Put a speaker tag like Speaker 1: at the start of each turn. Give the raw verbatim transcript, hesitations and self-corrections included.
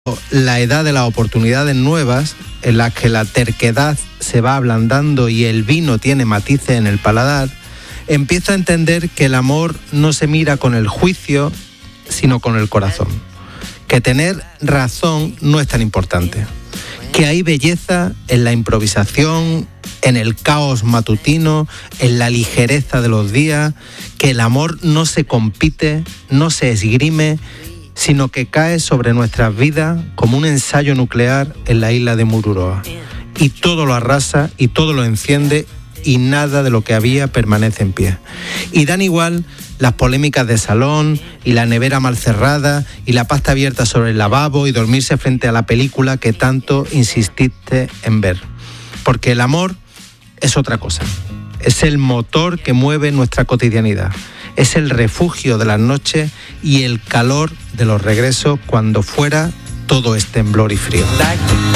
Speaker 1: la edad de las oportunidades nuevas, en las que la terquedad se va ablandando y el vino tiene matices en el paladar, empiezo a entender que el amor no se mira con el juicio, sino con el corazón. Que tener razón no es tan importante. Que hay belleza en la improvisación, en el caos matutino, en la ligereza de los días, que el amor no se compite, no se esgrime, sino que cae sobre nuestras vidas como un ensayo nuclear en la isla de Mururoa. Y todo lo arrasa y todo lo enciende y nada de lo que había permanece en pie. Y dan igual las polémicas de salón y la nevera mal cerrada y la pasta abierta sobre el lavabo y dormirse frente a la película que tanto insististe en ver. Porque el amor es otra cosa. Es el motor que mueve nuestra cotidianidad. Es el refugio de las noches y el calor de los regresos cuando fuera todo es temblor y frío.